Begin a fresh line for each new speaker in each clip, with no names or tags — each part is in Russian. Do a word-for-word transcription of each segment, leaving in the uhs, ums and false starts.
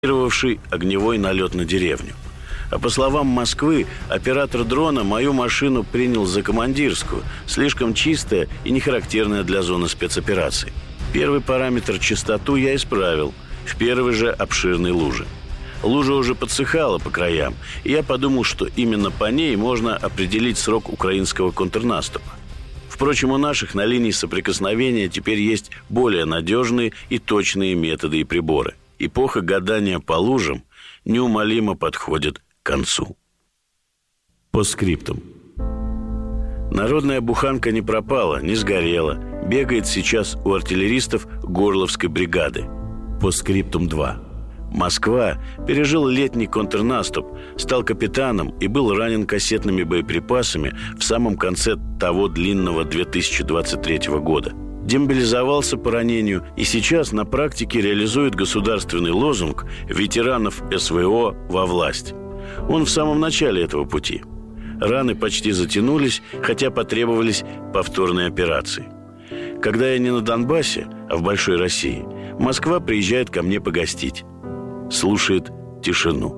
огневой налет на деревню. А по словам Москвы, оператор дрона мою машину принял за командирскую, слишком чистая и не характерная для зоны спецопераций. Первый параметр — частоту я исправил в первой же обширной луже. Лужа уже подсыхала по краям, и я подумал, что именно по ней можно определить срок украинского контрнаступа. Впрочем, у наших на линии соприкосновения теперь есть более надежные и точные методы и приборы. Эпоха гадания по лужам неумолимо подходит к концу. Постскриптум. Народная буханка не пропала, не сгорела. Бегает сейчас у артиллеристов Горловской бригады. Постскриптум два. Москва пережил летний контрнаступ, стал капитаном и был ранен кассетными боеприпасами в самом конце того длинного две тысячи двадцать третьего года. Демобилизовался по ранению и сейчас на практике реализует государственный лозунг ветеранов СВО во власть. Он в самом начале этого пути. Раны почти затянулись, хотя потребовались повторные операции. Когда я не на Донбассе, а в Большой России, Москва приезжает ко мне погостить. Слушает тишину.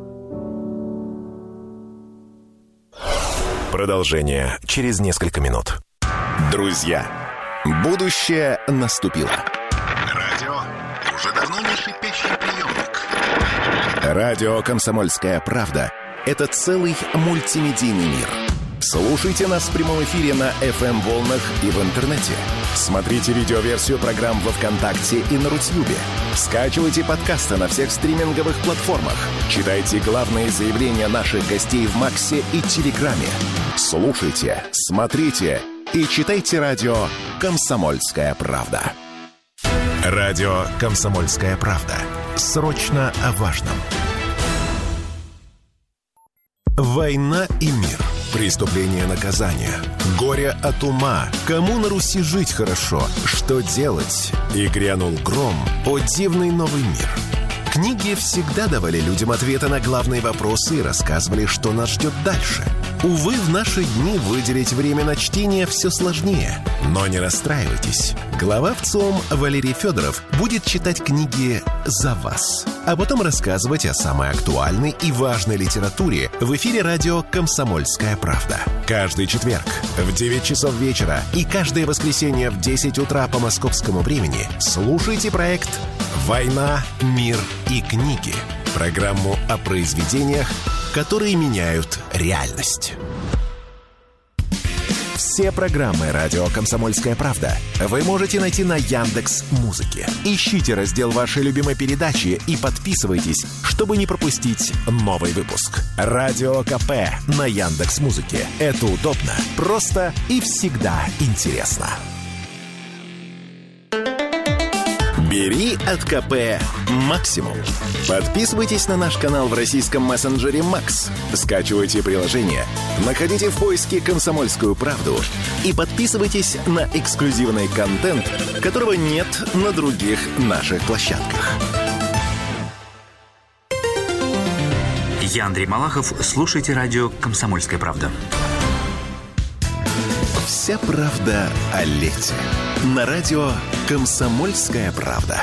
Продолжение через несколько минут. Друзья, будущее наступило.
Радио уже давно не шипящий приемник.
Радио «Комсомольская правда» — это целый мультимедийный мир. Слушайте нас в прямом эфире на эф эм-волнах и в интернете. Смотрите видеоверсию программ во ВКонтакте и на Рутьюбе. Скачивайте подкасты на всех стриминговых платформах. Читайте главные заявления наших гостей в Максе и Телеграме. Слушайте, смотрите и читайте радио «Комсомольская правда». Радио «Комсомольская правда». Срочно о важном. Война и мир. Преступление, наказание. Горе от ума. Кому на Руси жить хорошо? Что делать? И грянул гром. О, дивный новый мир. Книги всегда давали людям ответы на главные вопросы и рассказывали, что нас ждет дальше. Увы, в наши дни выделить время на чтение все сложнее. Но не расстраивайтесь. Глава ВЦИОМ Валерий Федоров будет читать книги за вас, а потом рассказывать о самой актуальной и важной литературе в эфире радио «Комсомольская правда». Каждый четверг в девять часов вечера и каждое воскресенье в десять утра по московскому времени слушайте проект «Война, мир и книги». Программу о произведениях, которые меняют реальность. Все программы радио «Комсомольская правда» вы можете найти на Яндекс.Музыке. Ищите раздел вашей любимой передачи и подписывайтесь, чтобы не пропустить новый выпуск. Радио КП на Яндекс.Музыке. Это удобно, просто и всегда интересно. Бери от КП максимум. Подписывайтесь на наш канал в российском мессенджере Макс. Скачивайте приложение, находите в поиске «Комсомольскую правду» и подписывайтесь на эксклюзивный контент, которого нет на других наших площадках.
Я Андрей Малахов. Слушайте радио «Комсомольская правда».
Вся правда о лете. На радио «Комсомольская правда».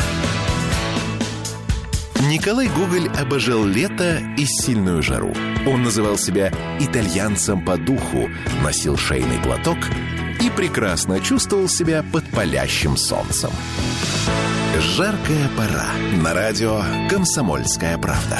Николай Гоголь обожал лето и сильную жару. Он называл себя итальянцем по духу, носил шейный платок и прекрасно чувствовал себя под палящим солнцем. Жаркая пора. На радио «Комсомольская правда».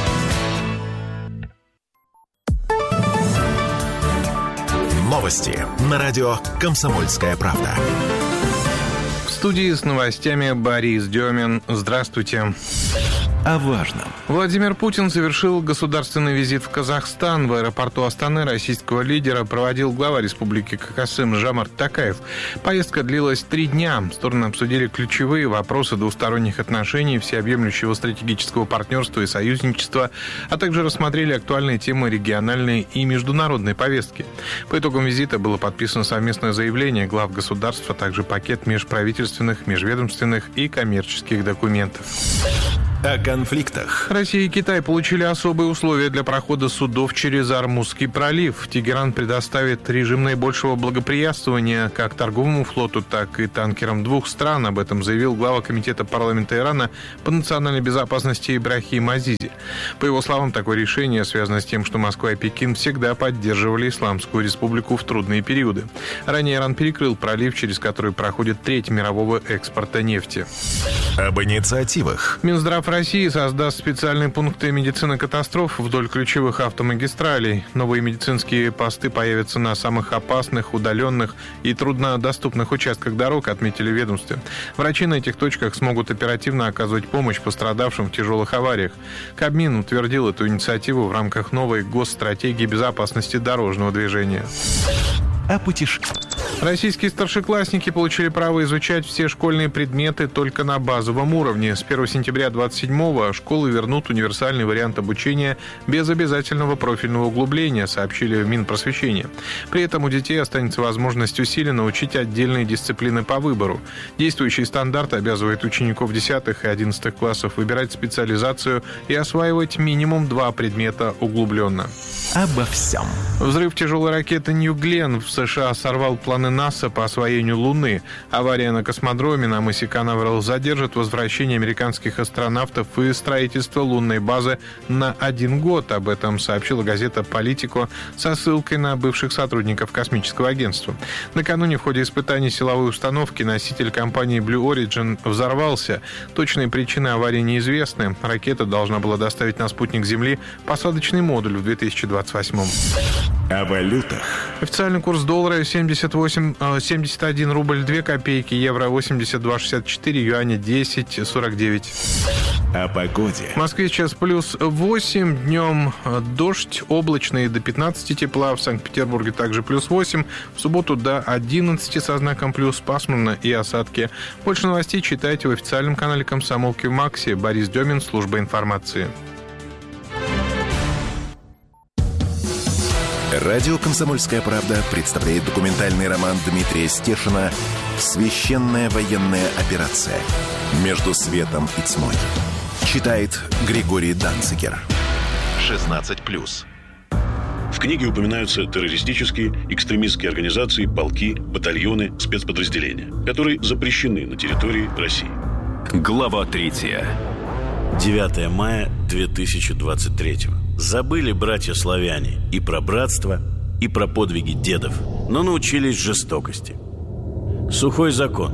Новости на радио «Комсомольская правда».
В студии с новостями Борис Демин. Здравствуйте.
О важном.
Владимир Путин завершил государственный визит в Казахстан. В аэропорту Астаны российского лидера проводил глава республики Касым Жомарт Токаев. Поездка длилась три дня. Стороны обсудили ключевые вопросы двусторонних отношений, всеобъемлющего стратегического партнерства и союзничества, а также рассмотрели актуальные темы региональной и международной повестки. По итогам визита было подписано совместное заявление глав государств, а также пакет межправительственных, межведомственных и коммерческих документов.
О конфликтах.
Россия и Китай получили особые условия для прохода судов через Ормузский пролив. Тегеран предоставит режим наибольшего благоприятствования как торговому флоту, так и танкерам двух стран. Об этом заявил глава комитета парламента Ирана по национальной безопасности Ибрахим Азизи. По его словам, такое решение связано с тем, что Москва и Пекин всегда поддерживали Исламскую республику в трудные периоды. Ранее Иран перекрыл пролив, через который проходит треть мирового экспорта нефти.
Об инициативах.
Минздрав России создаст специальные пункты медицины катастроф вдоль ключевых автомагистралей. Новые медицинские посты появятся на самых опасных, удаленных и труднодоступных участках дорог, отметили в ведомстве. Врачи на этих точках смогут оперативно оказывать помощь пострадавшим в тяжелых авариях. Кабмин утвердил эту инициативу в рамках новой госстратегии безопасности дорожного движения.
О путешествиях.
Российские старшеклассники получили право изучать все школьные предметы только на базовом уровне. С первого сентября двадцать седьмого школы вернут универсальный вариант обучения без обязательного профильного углубления, сообщили в Минпросвещения. При этом у детей останется возможность усиленно учить отдельные дисциплины по выбору. Действующий стандарт обязывает учеников десятых и одиннадцатых классов выбирать специализацию и осваивать минимум два предмета углубленно.
Обо всем.
Взрыв тяжелой ракеты «Нью Гленн» в США сорвал планы НАСА по освоению Луны. Авария на космодроме на мысе Канаверал задержит возвращение американских астронавтов и строительство лунной базы на один год. Об этом сообщила газета «Политико» со ссылкой на бывших сотрудников космического агентства. Накануне в ходе испытаний силовой установки носитель компании Blue Origin взорвался. Точные причины аварии неизвестны. Ракета должна была доставить на спутник Земли посадочный модуль в две тысячи двадцать восьмом.
О валютах.
Официальный курс доллара семьдесят восемь, семьдесят один рубль две копейки, евро восемьдесят два шестьдесят четыре, юаня десять сорок девять.
О погоде.
В Москве сейчас плюс восемь, днем дождь, облачный до пятнадцати тепла, в Санкт-Петербурге также плюс восемь, в субботу до одиннадцати со знаком плюс, пасмурно и осадки. Больше новостей читайте в официальном канале «Комсомолки» в Максе. Борис Демин, служба информации.
Радио «Комсомольская правда» представляет документальный роман Дмитрия Стешина «Священная военная операция. Между светом и тьмой». Читает Григорий Данцигер. шестнадцать плюс.
В книге упоминаются террористические, экстремистские организации, полки, батальоны, спецподразделения, которые запрещены на территории России.
Глава третья.
девятое мая две тысячи двадцать третьего. Забыли братья-славяне и про братство, и про подвиги дедов, но научились жестокости. Сухой закон.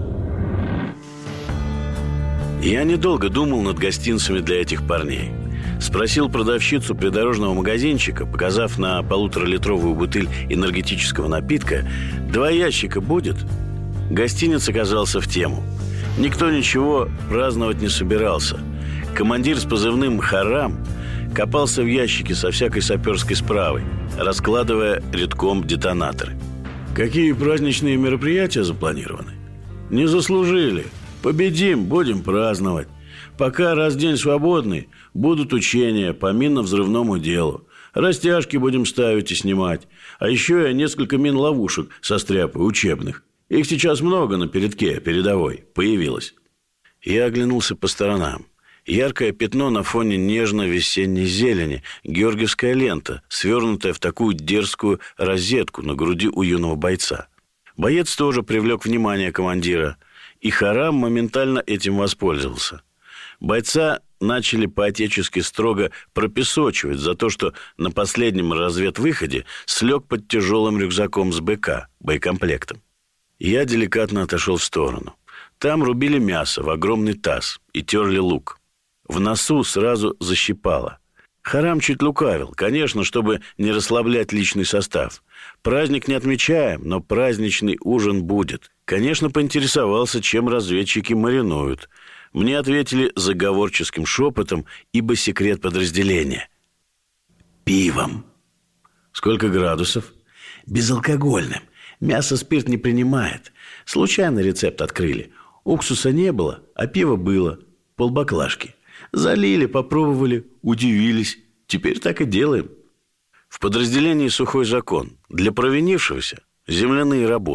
Я недолго думал над гостинцами для этих парней. Спросил продавщицу придорожного магазинчика, показав на полуторалитровую бутыль энергетического напитка: «Два ящика будет?» Гостиниц оказался в тему. Никто ничего праздновать не собирался. Командир с позывным «Харам» копался в ящике со всякой саперской справой, раскладывая редком детонаторы. Какие праздничные мероприятия запланированы? Не заслужили. Победим, будем праздновать. Пока раз день свободный, будут учения по минно-взрывному делу. Растяжки будем ставить и снимать. А еще я несколько мин-ловушек состряпаю, учебных. Их сейчас много на передке передовой появилось. Я оглянулся по сторонам. Яркое пятно на фоне нежно-весенней зелени, георгиевская лента, свернутая в такую дерзкую розетку на груди у юного бойца. Боец тоже привлек внимание командира, и Харам моментально этим воспользовался. Бойца начали по-отечески строго пропесочивать за то, что на последнем разведвыходе слег под тяжелым рюкзаком с БК, боекомплектом. Я деликатно отошел в сторону. Там рубили мясо в огромный таз и терли лук. В носу сразу защипало. Харам чуть лукавил, конечно, чтобы не расслаблять личный состав. Праздник не отмечаем, но праздничный ужин будет. Конечно, поинтересовался, чем разведчики маринуют. Мне ответили заговорческим шепотом, ибо секрет подразделения. Пивом. Сколько градусов? Безалкогольным. Мясо спирт не принимает. Случайно рецепт открыли. Уксуса не было, а пиво было. Полбаклажки. Залили, попробовали, удивились. Теперь так и делаем. В подразделении сухой закон. Для провинившегося земляные работы.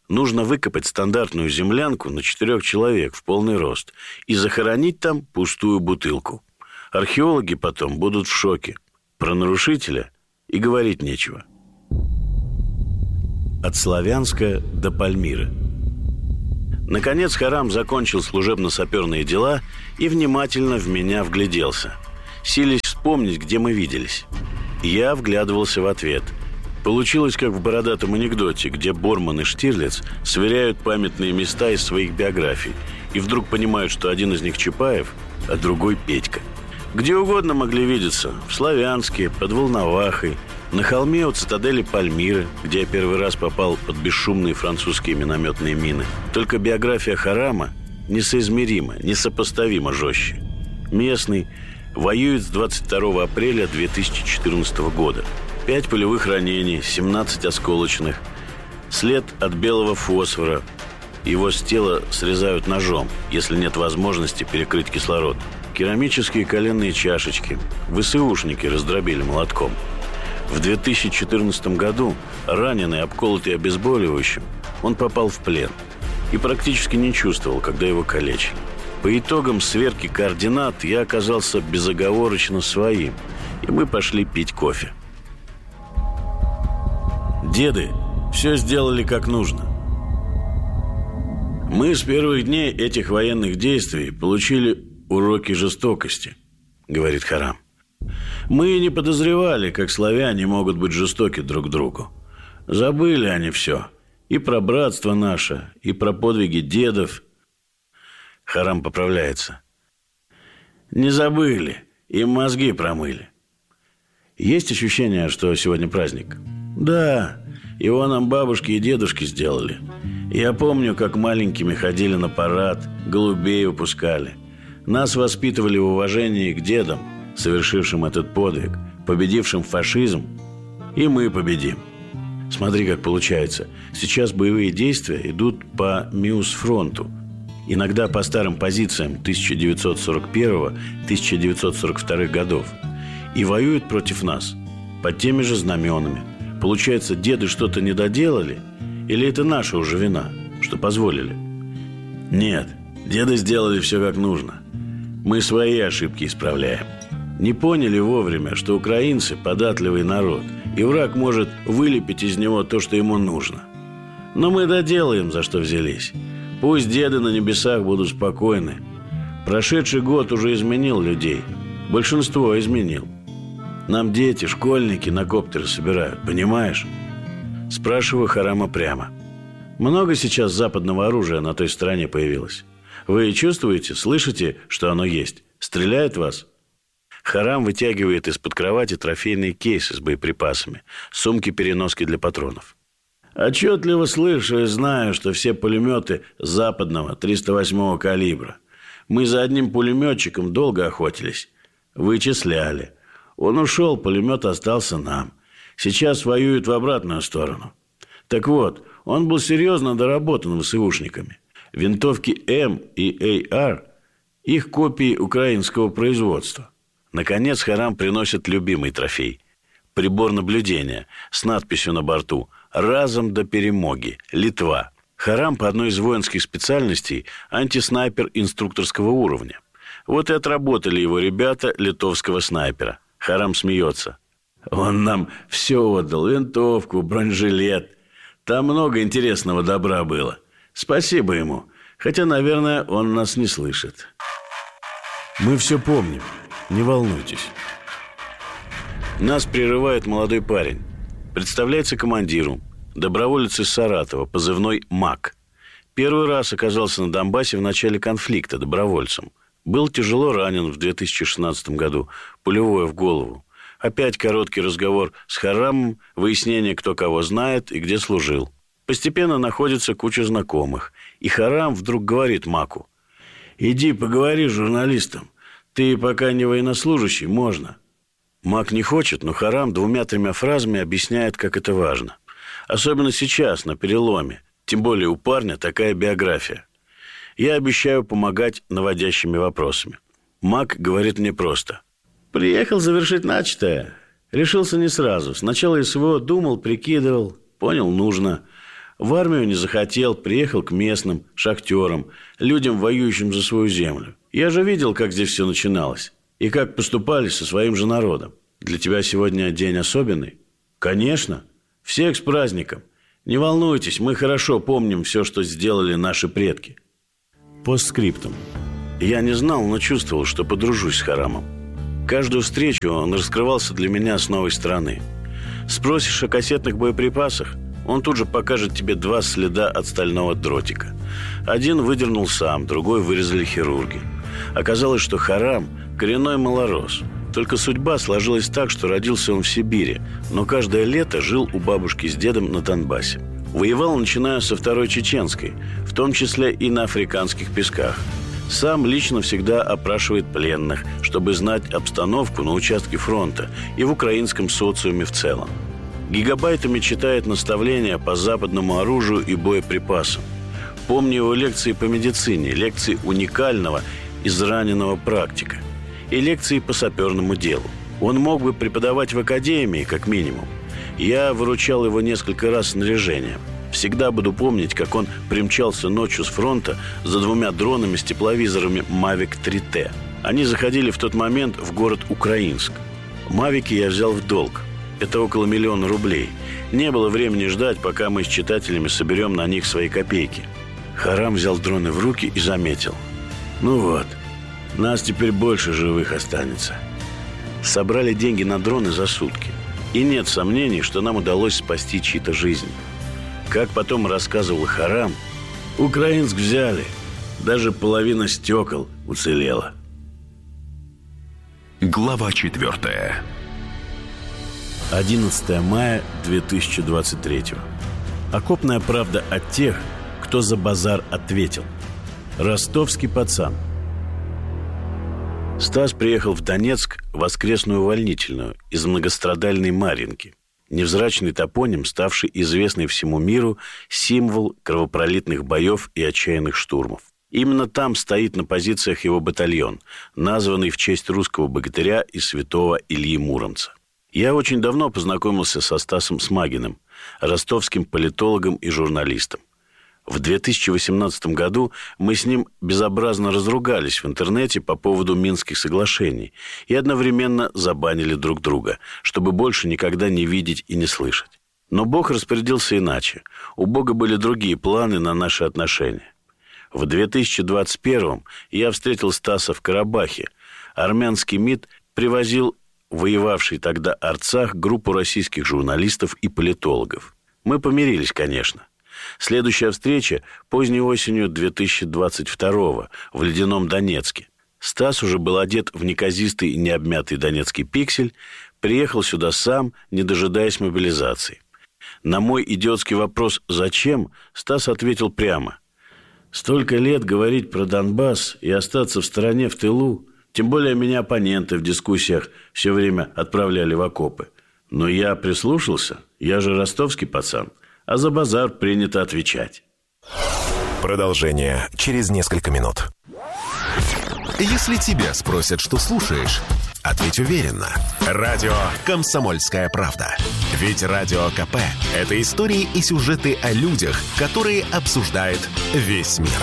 Нужно выкопать стандартную землянку на четырех человек в полный рост и захоронить там пустую бутылку. Археологи потом будут в шоке. Про нарушителя и говорить нечего. От Славянска до Пальмиры. Наконец Харам закончил служебно-саперные дела и внимательно в меня вгляделся, силясь вспомнить, где мы виделись. Я вглядывался в ответ. Получилось, как в бородатом анекдоте, где Борман и Штирлиц сверяют памятные места из своих биографий и вдруг понимают, что один из них Чапаев, а другой Петька. Где угодно могли видеться. В Славянске, под Волновахой, на холме у цитадели Пальмиры, где я первый раз попал под бесшумные французские минометные мины. Только биография Харама несоизмеримо, несопоставимо жестче. Местный, воюет с двадцать второго апреля две тысячи четырнадцатого года. Пять пулевых ранений, семнадцать осколочных. След от белого фосфора. Его с тела срезают ножом, если нет возможности перекрыть кислород. Керамические коленные чашечки. ВСУшники раздробили молотком. В две тысячи четырнадцатом году, раненый, обколотый обезболивающим, он попал в плен и практически не чувствовал, когда его калечили. По итогам сверки координат я оказался безоговорочно своим, и мы пошли пить кофе. Деды все сделали как нужно. Мы с первых дней этих военных действий получили уроки жестокости, говорит Харам. Мы не подозревали, как славяне могут быть жестоки друг к другу. Забыли они все. И про братство наше, и про подвиги дедов. Харам поправляется. Не забыли, им мозги промыли. Есть ощущение, что сегодня праздник? Да, его нам бабушки и дедушки сделали. Я помню, как маленькими ходили на парад, голубей выпускали. Нас воспитывали в уважении к дедам, совершившим этот подвиг, победившим фашизм. И мы победим. Смотри, как получается. Сейчас боевые действия идут по Миус-фронту. Иногда по старым позициям тысяча девятьсот сорок первого — тысяча девятьсот сорок второго годов. И воюют против нас под теми же знаменами. Получается, деды что-то не доделали? Или это наша уже вина, что позволили? Нет, деды сделали все как нужно. Мы свои ошибки исправляем. Не поняли вовремя, что украинцы податливый народ, и враг может вылепить из него то, что ему нужно. Но мы доделаем, за что взялись. Пусть деды на небесах будут спокойны. Прошедший год уже изменил людей. Большинство изменил. Нам дети, школьники на коптеры собирают, понимаешь? Спрашиваю Харама прямо. Много сейчас западного оружия на той стороне появилось? Вы чувствуете, слышите, что оно есть? Стреляет вас? Харам вытягивает из-под кровати трофейные кейсы с боеприпасами, сумки-переноски для патронов. Отчетливо слышу и знаю, что все пулеметы западного триста восьмого калибра. Мы за одним пулеметчиком долго охотились. Вычисляли. Он ушел, пулемет остался нам. Сейчас воюют в обратную сторону. Так вот, он был серьезно доработан ВСУшниками. Винтовки М и эй ар – их копии украинского производства. Наконец Харам приносит любимый трофей – прибор наблюдения с надписью на борту «Разом до перемоги. Литва». Харам по одной из воинских специальностей – антиснайпер инструкторского уровня. Вот и отработали его ребята литовского снайпера. Харам смеется. Он нам все отдал – винтовку, бронежилет. Там много интересного добра было. Спасибо ему. Хотя, наверное, он нас не слышит. Мы все помним. Не волнуйтесь. Нас прерывает молодой парень. Представляется командиру. Доброволец из Саратова, позывной МАК. Первый раз оказался на Донбассе в начале конфликта добровольцем. Был тяжело ранен в две тысячи шестнадцатом году. Пулевое в голову. Опять короткий разговор с Харамом, выяснение, кто кого знает и где служил. Постепенно находится куча знакомых. И Харам вдруг говорит Маку: «Иди поговори с журналистом. Ты пока не военнослужащий, можно». Мак не хочет, но Харам двумя-тремя фразами объясняет, как это важно. Особенно сейчас, на переломе. Тем более у парня такая биография. Я обещаю помогать наводящими вопросами. Мак говорит мне просто: «Приехал завершить начатое. Решился не сразу. Сначала СВО думал, прикидывал. Понял, нужно. В армию не захотел, приехал к местным, шахтерам, людям, воюющим за свою землю. Я же видел, как здесь все начиналось. И как поступали со своим же народом. Для тебя сегодня день особенный? Конечно. Всех с праздником. Не волнуйтесь, мы хорошо помним все, что сделали наши предки. Постскриптум. Я не знал, но чувствовал, что подружусь с Харамом. Каждую встречу он раскрывался для меня с новой стороны. Спросишь о кассетных боеприпасах, он тут же покажет тебе два следа от стального дротика. Один выдернул сам, другой вырезали хирурги. Оказалось, что Харам – коренной малорос. Только судьба сложилась так, что родился он в Сибири, но каждое лето жил у бабушки с дедом на Донбассе. Воевал, начиная со Второй Чеченской, в том числе и на африканских песках. Сам лично всегда опрашивает пленных, чтобы знать обстановку на участке фронта и в украинском социуме в целом. Гигабайтами читает наставления по западному оружию и боеприпасам. Помню его лекции по медицине, лекции уникального израненного практика и лекции по саперному делу. Он мог бы преподавать в академии, как минимум. Я выручал его несколько раз снаряжением. Всегда буду помнить, как он примчался ночью с фронта за двумя дронами с тепловизорами Мавик три тэ. Они заходили в тот момент в город Украинск. Мавики я взял в долг. Это около миллиона рублей. Не было времени ждать, пока мы с читателями соберем на них свои копейки. Харам взял дроны в руки и заметил. Ну вот, нас теперь больше живых останется. Собрали деньги на дроны за сутки. И нет сомнений, что нам удалось спасти чьи-то жизни. Как потом рассказывал Харам, Украинск взяли. Даже половина стекол уцелела.
Глава четвертая.
одиннадцатое мая две тысячи двадцать третьего. Окопная правда от тех, кто за базар ответил. Ростовский пацан. Стас приехал в Донецк в воскресную увольнительную из многострадальной Марьинки. Невзрачный топоним, ставший известный всему миру, символ кровопролитных боев и отчаянных штурмов. Именно там стоит на позициях его батальон, названный в честь русского богатыря и святого Ильи Муромца. Я очень давно познакомился со Стасом Смагиным, ростовским политологом и журналистом. В две тысячи восемнадцатом году мы с ним безобразно разругались в интернете по поводу Минских соглашений и одновременно забанили друг друга, чтобы больше никогда не видеть и не слышать. Но Бог распорядился иначе. У Бога были другие планы на наши отношения. В две тысячи двадцать первом я встретил Стаса в Карабахе. Армянский МИД привозил воевавший тогда Арцах группу российских журналистов и политологов. Мы помирились, конечно. Следующая встреча поздней осенью две тысячи двадцать второго в ледяном Донецке. Стас уже был одет в неказистый и необмятый донецкий пиксель, приехал сюда сам, не дожидаясь мобилизации. На мой идиотский вопрос «Зачем?» Стас ответил прямо. «Столько лет говорить про Донбасс и остаться в стороне в тылу, тем более меня оппоненты в дискуссиях все время отправляли в окопы. Но я прислушался, я же ростовский пацан. А за базар принято отвечать».
Продолжение через несколько минут. Если тебя спросят, что слушаешь, ответь уверенно. Радио «Комсомольская правда». Ведь Радио КП – это истории и сюжеты о людях, которые обсуждает весь мир.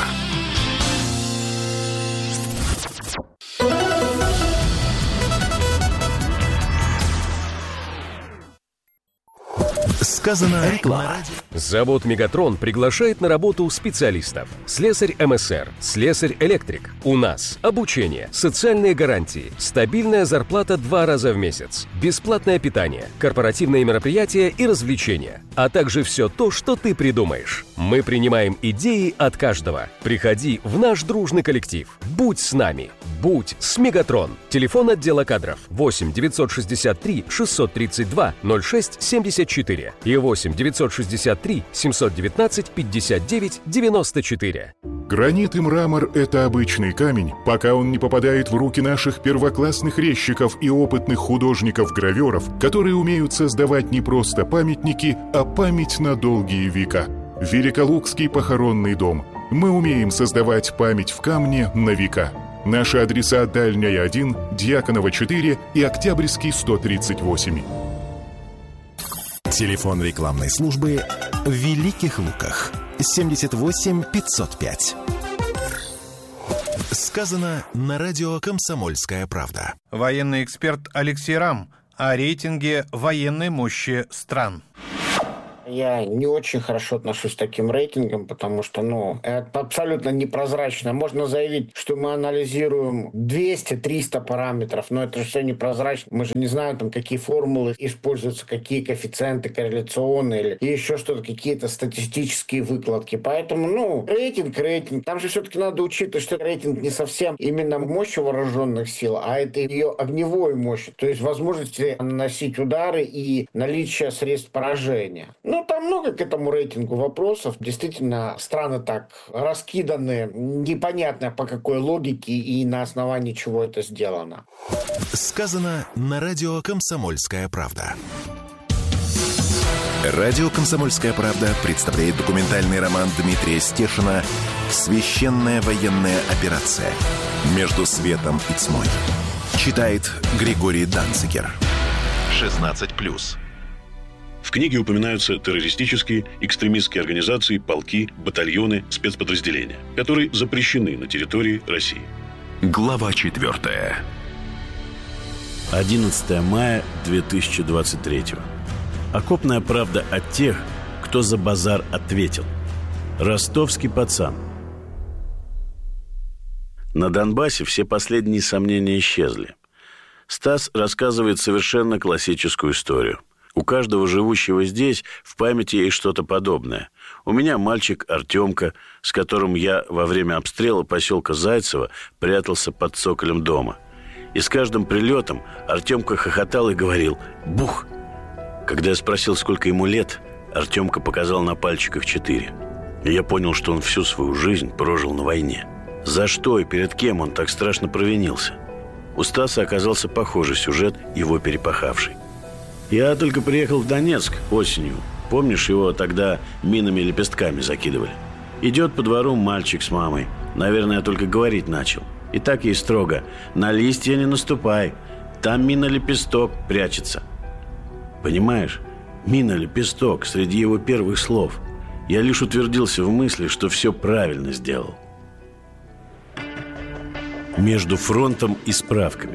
Сказано реклама.
Завод «Мегатрон» приглашает на работу специалистов. Слесарь эм эс эр, слесарь-электрик. У нас обучение, социальные гарантии, стабильная зарплата два раза в месяц, бесплатное питание, корпоративные мероприятия и развлечения, а также все то, что ты придумаешь. Мы принимаем идеи от каждого. Приходи в наш дружный коллектив. Будь с нами. Будь с «Мегатрон». Телефон отдела кадров восемь девятьсот шестьдесят три шестьсот тридцать два ноль шесть семьдесят четыре и восемь девятьсот шестьдесят три семьсот девятнадцать пятьдесят девять девяносто четыре.
Гранит и мрамор – это обычный камень, пока он не попадает в руки наших первоклассных резчиков и опытных художников-граверов, которые умеют создавать не просто памятники, а память на долгие века. Великолукский похоронный дом. Мы умеем создавать память в камне на века. Наши адреса: Дальняя один, Дьяконова четыре и Октябрьский сто тридцать восемь.
Телефон рекламной службы в Великих Луках. семьдесят восемь пятьсот пять. Сказано на радио «Комсомольская правда».
Военный эксперт Алексей Рам о рейтинге военной мощи стран.
Я не очень хорошо отношусь к таким рейтингам, потому что, ну, это абсолютно непрозрачно. Можно заявить, что мы анализируем двести-триста параметров, но это же все непрозрачно. Мы же не знаем, там, какие формулы используются, какие коэффициенты корреляционные или еще что-то, какие-то статистические выкладки. Поэтому, ну, рейтинг, рейтинг. Там же все-таки надо учитывать, что рейтинг не совсем именно мощь вооруженных сил, а это ее огневой мощь, то есть возможности наносить удары и наличие средств поражения. Ну, там много к этому рейтингу вопросов. Действительно, страны так раскиданы, непонятно по какой логике и на основании чего это сделано.
Сказано на радио «Комсомольская правда». Радио «Комсомольская правда» представляет документальный роман Дмитрия Стешина «Священная военная операция. Между светом и тьмой». Читает Григорий Данцигер.
шестнадцать плюс.
В книге упоминаются террористические, экстремистские организации, полки, батальоны, спецподразделения, которые запрещены на территории России.
Глава четвертая.
одиннадцатое мая две тысячи двадцать третьего. Окопная правда от тех, кто за базар ответил. Ростовский пацан. На Донбассе все последние сомнения исчезли. Стас рассказывает совершенно классическую историю. У каждого живущего здесь в памяти есть что-то подобное. У меня мальчик Артемка, с которым я во время обстрела поселка Зайцево прятался под цоколем дома. И с каждым прилетом Артемка хохотал и говорил «Бух!». Когда я спросил, сколько ему лет, Артемка показал на пальчиках четыре. И я понял, что он всю свою жизнь прожил на войне. За что и перед кем он так страшно провинился? У Стаса оказался похожий сюжет, его перепахавший. Я только приехал в Донецк осенью. Помнишь, его тогда минами-лепестками закидывали? Идет по двору мальчик с мамой. Наверное, я только говорить начал. И так ей строго: на листья не наступай, там мина-лепесток прячется. Понимаешь, мина-лепесток среди его первых слов. Я лишь утвердился в мысли, что все правильно сделал. Между фронтом и справками.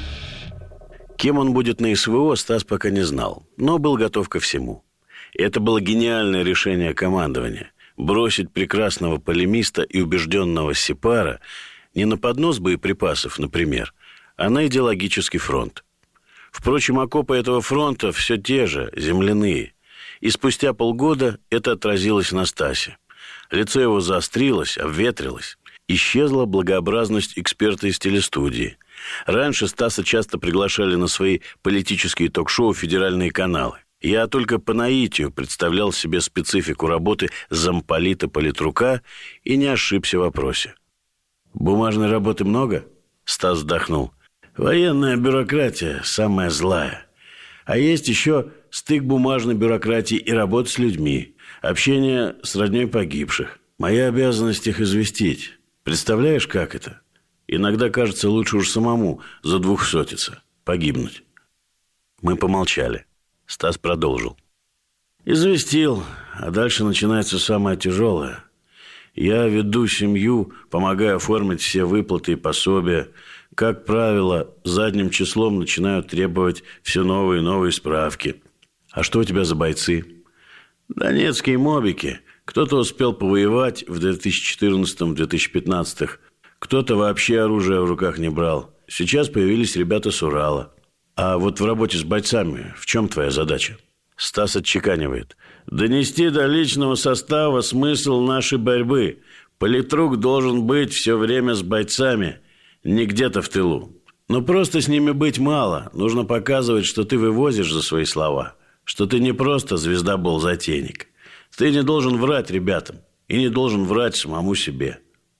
Кем он будет на СВО, Стас пока не знал, но был готов ко всему. И это было гениальное решение командования – бросить прекрасного полемиста и убежденного сепара не на поднос боеприпасов, например, а на идеологический фронт. Впрочем, окопы этого фронта все те же, земляные. И спустя полгода это отразилось на Стасе. Лицо его заострилось, обветрилось. Исчезла благообразность эксперта из телестудии. Раньше Стаса часто приглашали на свои политические ток-шоу федеральные каналы. Я только по наитию представлял себе специфику работы замполита политрука и не ошибся в вопросе. «Бумажной работы много?» Стас вздохнул. «Военная бюрократия самая злая. А есть еще стык бумажной бюрократии и работа с людьми, общение с родней погибших. Моя обязанность их известить. Представляешь, как это? Иногда кажется, лучше уж самому задвухсотиться, погибнуть». Мы помолчали. Стас продолжил. «Известил, а дальше начинается самое тяжелое. Я веду семью, помогаю оформить все выплаты и пособия. Как правило, задним числом начинают требовать все новые и новые справки. А что у тебя за бойцы?» «Донецкие мобики. Кто-то успел повоевать в две тысячи четырнадцатом - две тысячи пятнадцатом. Кто-то вообще оружие в руках не брал. Сейчас появились ребята с Урала. А вот в работе с бойцами в чем твоя задача?» Стас отчеканивает. «Донести до личного состава смысл нашей борьбы. Политрук должен быть все время с бойцами, не где-то в тылу. Но просто с ними быть мало. Нужно показывать, что ты вывозишь за свои слова, что ты не просто звездобол-затейник. Ты не должен врать ребятам и не должен врать самому себе».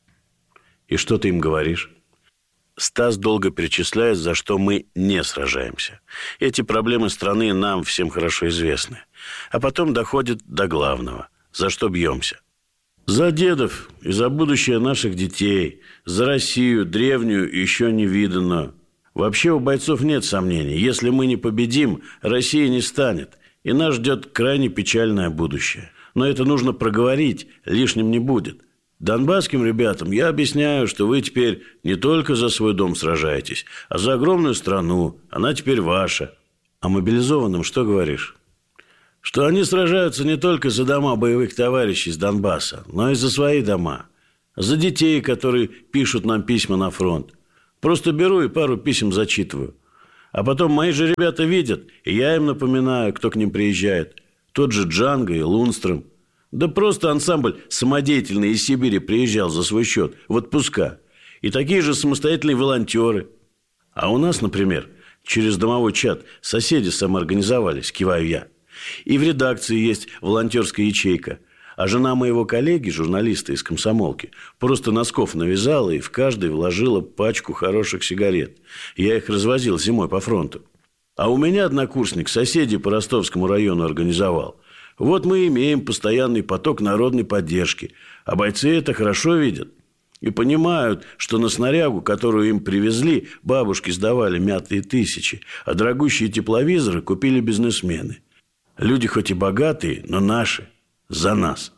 «И что ты им говоришь?» Стас долго перечисляет, за что мы не сражаемся. Эти проблемы страны нам всем хорошо известны. А потом доходит до главного. За что бьемся? За дедов и за будущее наших детей. За Россию, древнюю и еще невиданную. Вообще у бойцов нет сомнений. Если мы не победим, Россия не станет. И нас ждет крайне печальное будущее. Но это нужно проговорить, лишним не будет. Донбасским ребятам я объясняю, что вы теперь не только за свой дом сражаетесь, а за огромную страну. Она теперь ваша. А мобилизованным что говоришь? Что они сражаются не только за дома боевых товарищей из Донбасса, но и за свои дома. За детей, которые пишут нам письма на фронт. Просто беру и пару писем зачитываю. А потом мои же ребята видят, и я им напоминаю, кто к ним приезжает. Тот же Джанго и Лунстром. Да просто ансамбль самодеятельный из Сибири приезжал за свой счет в отпуска. И такие же самостоятельные волонтеры. А у нас, например, через домовой чат соседи самоорганизовались, киваю я. И в редакции есть волонтерская ячейка. А жена моего коллеги, журналиста из комсомолки, просто носков навязала и в каждый вложила пачку хороших сигарет. Я их развозил зимой по фронту. А у меня однокурсник соседей по Ростовскому району организовал. Вот мы имеем постоянный поток народной поддержки. А бойцы это хорошо видят. И понимают, что на снарягу, которую им привезли, бабушки сдавали мятые тысячи, а дорогущие тепловизоры купили бизнесмены. Люди хоть и богатые, но наши. За нас.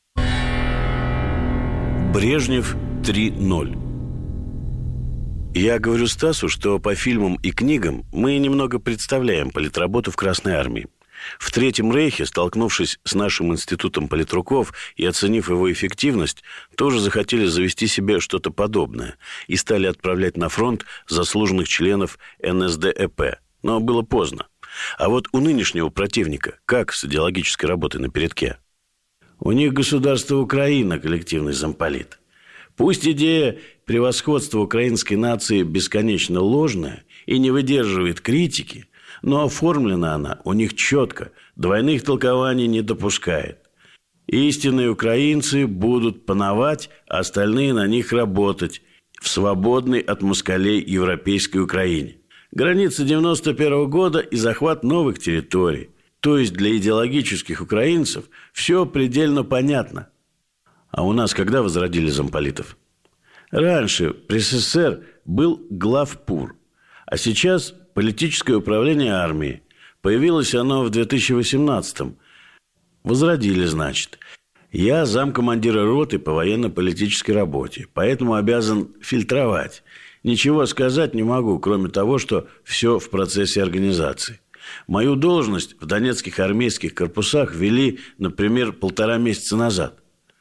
Брежнев три ноль. Я говорю Стасу, что по фильмам и книгам мы немного представляем политработу в Красной Армии. В Третьем Рейхе, столкнувшись с нашим институтом политруков и оценив его эффективность, тоже захотели завести себе что-то подобное и стали отправлять на фронт заслуженных членов эн эс дэ э пэ. Но было поздно. А вот у нынешнего противника как с идеологической работой на передке? У них государство Украина, коллективный замполит. Пусть идея превосходства украинской нации бесконечно ложная и не выдерживает критики, но оформлена она у них четко, двойных толкований не допускает. Истинные украинцы будут пановать, а остальные на них работать в свободной от москалей европейской Украине. Границы девяносто первого года и захват новых территорий. То есть для идеологических украинцев все предельно понятно. А у нас когда возродили замполитов? Раньше при эс эс эс эр был главпур, а сейчас политическое управление армией. Появилось оно в две тысячи восемнадцатом. Возродили, значит. Я замкомандира роты по военно-политической работе, поэтому обязан фильтровать. Ничего сказать не могу, кроме того, что все в процессе организации. Мою должность в донецких армейских корпусах ввели, например, полтора месяца назад.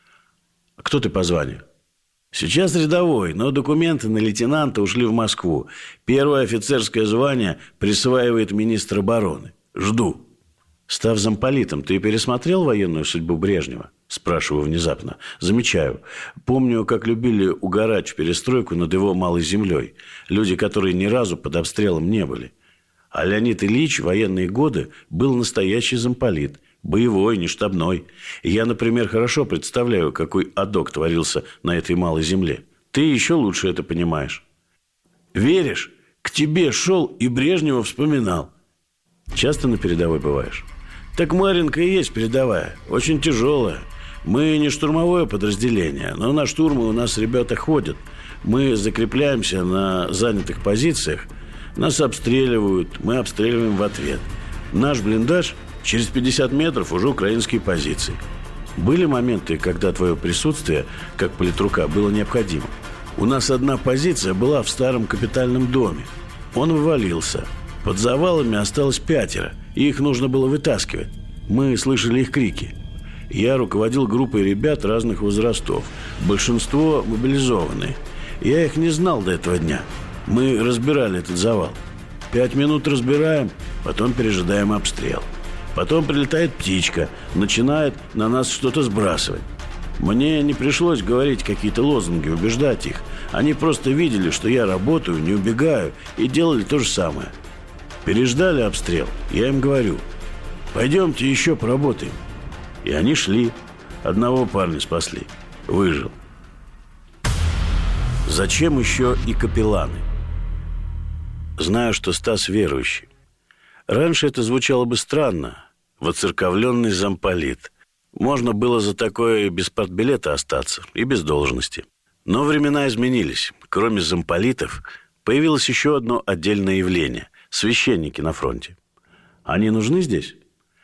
Кто ты по званию? Сейчас рядовой, но документы на лейтенанта ушли в Москву. Первое офицерское звание присваивает министр обороны. Жду. Став замполитом, ты пересмотрел военную судьбу Брежнева? Спрашиваю внезапно. Замечаю. Помню, как любили угорать в перестройку над его малой землей. Люди, которые ни разу под обстрелом не были. А Леонид Ильич в военные годы был настоящий замполит. Боевой, не штабной. И я, например, хорошо представляю, какой адок творился на этой малой земле. Ты еще лучше это понимаешь. Веришь? К тебе шел и Брежнева вспоминал. Часто на передовой бываешь? Так Марьинка и есть передовая. Очень тяжелая. Мы не штурмовое подразделение, но на штурмы у нас ребята ходят. Мы закрепляемся на занятых позициях. Нас обстреливают, мы обстреливаем в ответ. Наш блиндаж через пятьдесят метров уже украинские позиции. Были моменты, когда твое присутствие, как политрука, было необходимо. У нас одна позиция была в старом капитальном доме. Он вывалился. Под завалами осталось пятеро, и их нужно было вытаскивать. Мы слышали их крики. Я руководил группой ребят разных возрастов. Большинство мобилизованные. Я их не знал до этого дня. Мы разбирали этот завал. Пять минут разбираем, потом пережидаем обстрел. Потом прилетает птичка, начинает на нас что-то сбрасывать. Мне не пришлось говорить какие-то лозунги, убеждать их. Они просто видели, что я работаю, не убегаю, и делали то же самое. Переждали обстрел. Я им говорю: пойдемте еще поработаем. И они шли. Одного парня спасли. Выжил. Зачем еще и капелланы? Знаю, что Стас верующий. Раньше это звучало бы странно. Воцерковленный замполит. Можно было за такое без партбилета остаться и без должности. Но времена изменились. Кроме замполитов, появилось еще одно отдельное явление – священники на фронте. Они нужны здесь?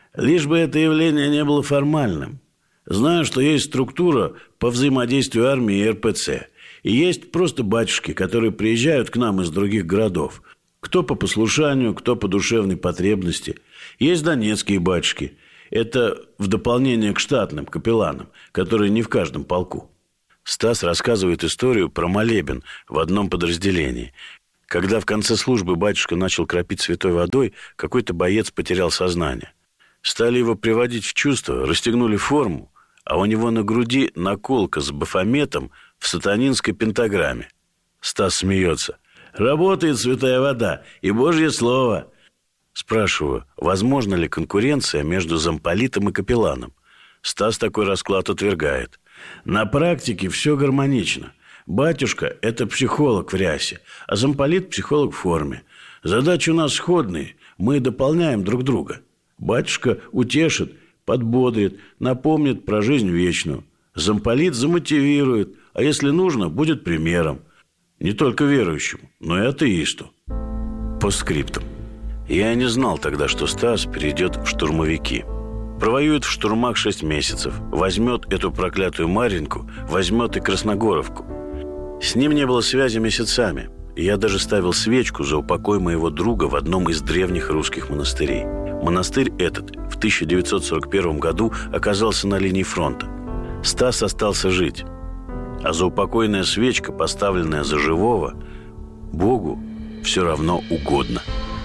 Лишь бы это явление не было формальным. Знаю, что есть структура по взаимодействию армии и эр пэ цэ. И есть просто батюшки, которые приезжают к нам из других городов. Кто по послушанию, кто по душевной потребности. Есть донецкие батюшки. Это в дополнение к штатным капелланам, которые не в каждом полку. Стас рассказывает историю про молебен в одном подразделении. Когда в конце службы батюшка начал кропить святой водой, какой-то боец потерял сознание. Стали его приводить в чувство, расстегнули форму, а у него на груди наколка с бафометом в сатанинской пентаграмме. Стас смеется. «Работает святая вода и Божье слово». Спрашиваю, возможно ли конкуренция между замполитом и капелланом? Стас такой расклад отвергает. На практике все гармонично. Батюшка – это психолог в рясе, а замполит – психолог в форме. Задачи у нас сходные, мы дополняем друг друга. Батюшка утешит, подбодрит, напомнит про жизнь вечную. Замполит замотивирует, а если нужно, будет примером. Не только верующему, но и атеисту. Постскриптум. Я не знал тогда, что Стас перейдет в штурмовики. Провоюет в штурмах шесть месяцев, возьмет эту проклятую Марьинку, возьмет и Красногоровку. С ним не было связи месяцами. И я даже ставил свечку за упокой моего друга в одном из древних русских монастырей. Монастырь этот в тысяча девятьсот сорок первом году оказался на линии фронта. Стас остался жить. А заупокойная свечка, поставленная за живого, Богу все равно угодно.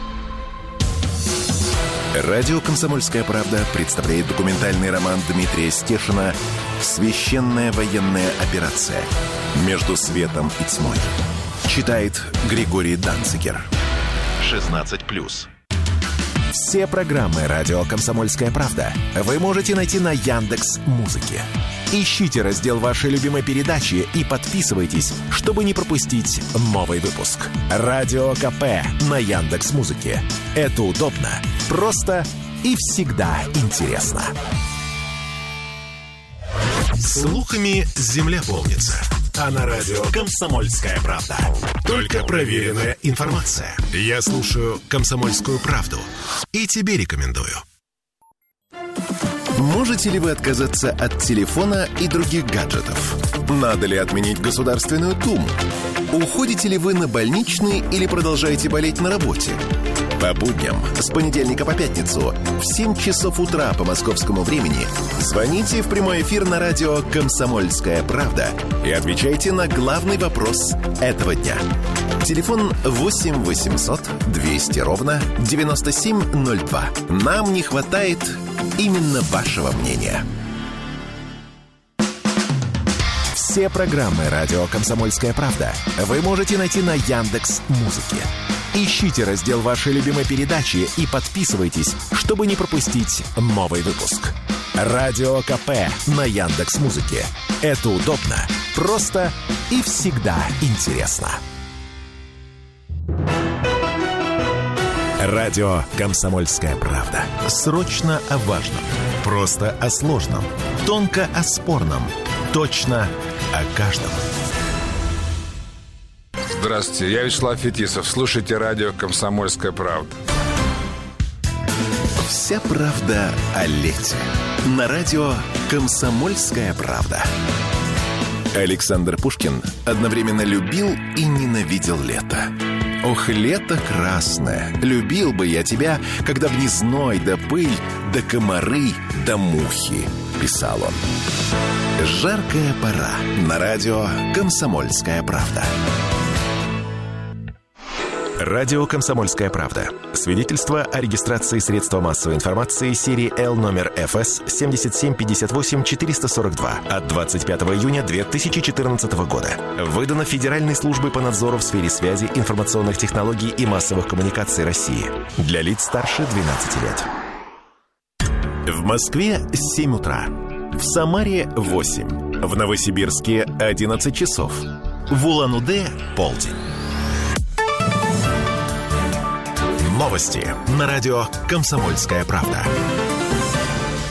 Радио «Комсомольская правда» представляет документальный роман Дмитрия Стешина «Священная военная операция. Между светом и тьмой». Читает Григорий Данцигер. шестнадцать плюс. Все программы «Радио Комсомольская правда» вы можете найти на Яндекс.Музыке. Ищите раздел вашей любимой передачи и подписывайтесь, чтобы не пропустить новый выпуск. Радио КП на Яндекс.Музыке. Это удобно, просто и всегда интересно. Слухами земля полнится. А на радио «Комсомольская правда» только проверенная информация. Я слушаю «Комсомольскую правду» и тебе рекомендую. Можете ли вы отказаться от телефона и других гаджетов? Надо ли отменить Государственную Думу? Уходите ли вы на больничный или продолжаете болеть на работе? По будням с понедельника по пятницу в семь часов утра по московскому времени звоните в прямой эфир на радио «Комсомольская правда» и отвечайте на главный вопрос этого дня. Телефон восемь восемьсот двести ровно девяносто семь ноль два. Нам не хватает именно вашего мнения. Все программы «Радио Комсомольская правда» вы можете найти на Яндекс.Музыке. Ищите раздел вашей любимой передачи и подписывайтесь, чтобы не пропустить новый выпуск. Радио КП на Яндекс.Музыке. Это удобно, просто и всегда интересно. Радио «Комсомольская правда». Срочно о важном. Просто о сложном. Тонко о спорном. Точно о каждом.
Здравствуйте, я Вячеслав Фетисов. Слушайте радио «Комсомольская правда».
Вся правда о лете. На радио «Комсомольская правда». Александр Пушкин одновременно любил и ненавидел лето. Ох, лето красное, любил бы я тебя, когда б не зной да пыль, да комары, да мухи, писал он. Жаркая пора. На радио «Комсомольская правда». Радио «Комсомольская правда». Свидетельство о регистрации средства массовой информации серии Л номер эф эс семь семь пять восемь четыре сорок два от двадцать пятого июня две тысячи четырнадцатого года. Выдано Федеральной службой по надзору в сфере связи, информационных технологий и массовых коммуникаций России. Для лиц старше двенадцати лет. В Москве семь утра. В Самаре восемь. В Новосибирске одиннадцать часов. В Улан-Удэ полдень. Новости на радио «Комсомольская правда».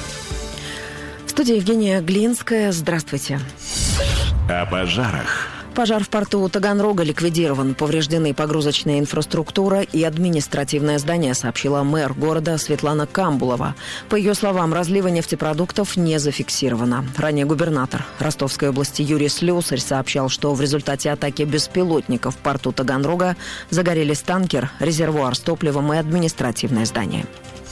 В студии Евгения Глинская. Здравствуйте.
О пожарах.
Пожар в порту Таганрога ликвидирован. Повреждены погрузочная инфраструктура и административное здание, сообщила мэр города Светлана Камбулова. По ее словам, разлива нефтепродуктов не зафиксировано. Ранее губернатор Ростовской области Юрий Слюсарь сообщал, что в результате атаки беспилотников в порту Таганрога загорелись танкер, резервуар с топливом и административное здание.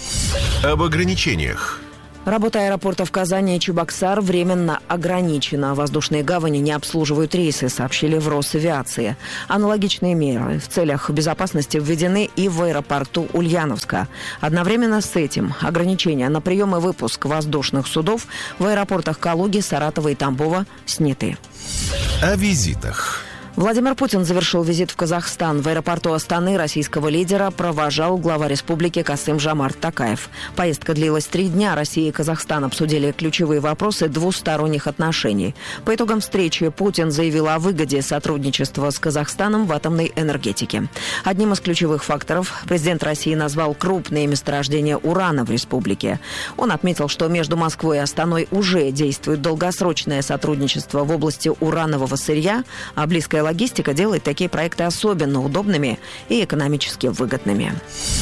Об ограничениях.
Работа аэропортов Казани и Чебоксар временно ограничена. Воздушные гавани не обслуживают рейсы, сообщили в Росавиации. Аналогичные меры в целях безопасности введены и в аэропорту Ульяновска. Одновременно с этим ограничения на прием и выпуск воздушных судов в аэропортах Калуги, Саратова и Тамбова сняты.
О визитах.
Владимир Путин завершил визит в Казахстан. В аэропорту Астаны российского лидера провожал глава республики Касым-Жомарт Токаев. Поездка длилась три дня. Россия и Казахстан обсудили ключевые вопросы двусторонних отношений. По итогам встречи Путин заявил о выгоде сотрудничества с Казахстаном в атомной энергетике. Одним из ключевых факторов президент России назвал крупные месторождения урана в республике. Он отметил, что между Москвой и Астаной уже действует долгосрочное сотрудничество в области уранового сырья, а близкое логистика делает такие проекты особенно удобными и экономически выгодными.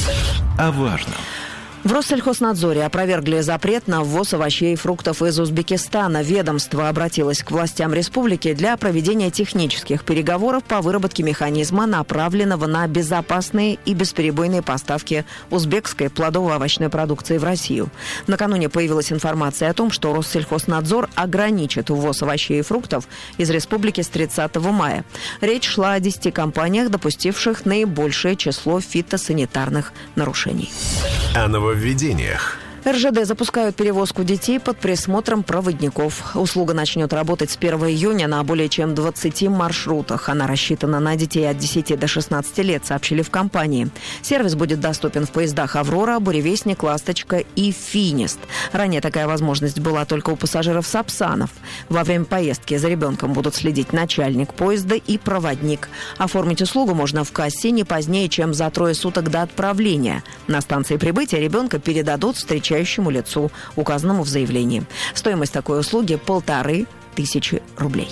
О важном.
В Россельхознадзоре опровергли запрет на ввоз овощей и фруктов из Узбекистана. Ведомство обратилось к властям республики для проведения технических переговоров по выработке механизма, направленного на безопасные и бесперебойные поставки узбекской плодово-овощной продукции в Россию. Накануне появилась информация о том, что Россельхознадзор ограничит ввоз овощей и фруктов из республики с тридцатого мая. Речь шла о десяти компаниях, допустивших наибольшее число фитосанитарных нарушений.
О нововведениях.
эр жэ дэ запускают перевозку детей под присмотром проводников. Услуга начнет работать с первого июня на более чем двадцати маршрутах. Она рассчитана на детей от десяти до шестнадцати лет, сообщили в компании. Сервис будет доступен в поездах «Аврора», «Буревестник», «Ласточка» и «Финист». Ранее такая возможность была только у пассажиров «Сапсанов». Во время поездки за ребенком будут следить начальник поезда и проводник. Оформить услугу можно в кассе не позднее, чем за трое суток до отправления. На станции прибытия ребенка передадут встречающему лицу, указанному в заявлении. Стоимость такой услуги – полторы тысячи рублей.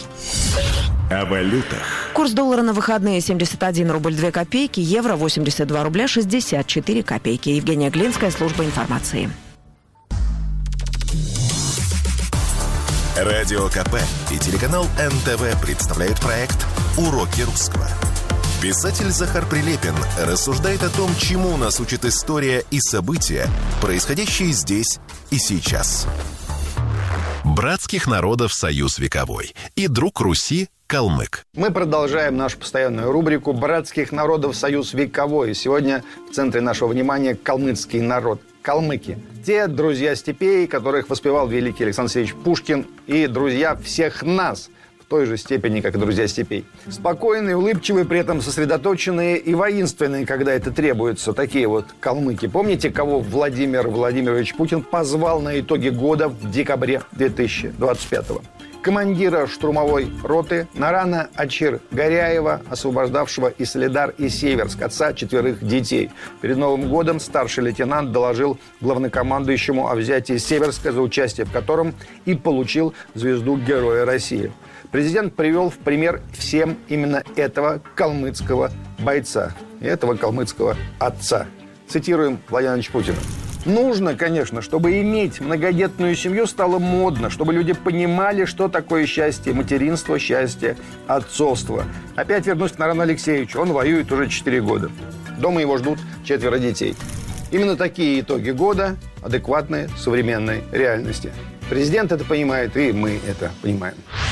О валютах.
Курс доллара на выходные семьдесят один рубль две копейки, евро восемьдесят два рубля шестьдесят четыре копейки. Евгения Глинская, служба информации.
Радио ка пэ и телеканал эн тэ вэ представляют проект «Уроки русского». Писатель Захар Прилепин рассуждает о том, чему нас учит история и события, происходящие здесь и сейчас. Братских народов союз вековой и друг Руси калмык.
Мы продолжаем нашу постоянную рубрику «Братских народов союз вековой». Сегодня в центре нашего внимания калмыцкий народ. Калмыки. Те друзья степей, которых воспевал великий Александр Алексеевич Пушкин, и друзья всех нас, в той же степени, как и друзья степей. Спокойные, улыбчивые, при этом сосредоточенные и воинственные, когда это требуется. Такие вот калмыки. Помните, кого Владимир Владимирович Путин позвал на итоги года в декабре две тысячи двадцать пятого? Командира штурмовой роты Нарана Ачир Горяева, освобождавшего и Солидар, и Северск, отца четверых детей. Перед Новым годом старший лейтенант доложил главнокомандующему о взятии Северска, за участие в котором и получил звезду Героя России. Президент привел в пример всем именно этого калмыцкого бойца, этого калмыцкого отца. Цитируем Владимира Владимировича Путина. Нужно, конечно, чтобы иметь многодетную семью стало модно, чтобы люди понимали, что такое счастье материнства, счастье отцовства. Опять вернусь к Нарану Алексеевичу. Он воюет уже четыре года. Дома его ждут четверо детей. Именно такие итоги года, адекватные современной реальности. Президент это понимает, и мы это понимаем.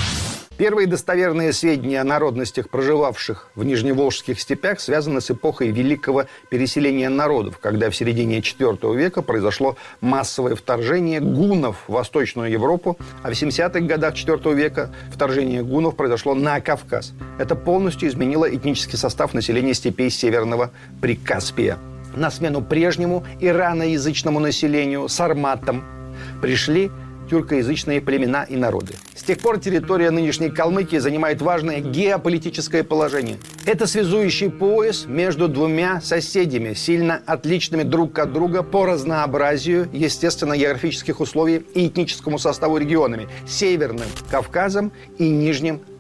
Первые достоверные сведения о народностях, проживавших в нижневолжских степях, связаны с эпохой великого переселения народов, когда в середине четвёртого века произошло массовое вторжение гуннов в Восточную Европу, а в семидесятых годах четвёртого века вторжение гуннов произошло на Кавказ. Это полностью изменило этнический состав населения степей Северного Прикаспия. На смену прежнему ираноязычному населению, сарматам, пришли тюркоязычные племена и народы. С тех пор территория нынешней Калмыкии занимает важное геополитическое положение. Это связующий пояс между двумя соседями, сильно отличными друг от друга по разнообразию естественно-географических условий и этническому составу регионами – Северным Кавказом и Нижним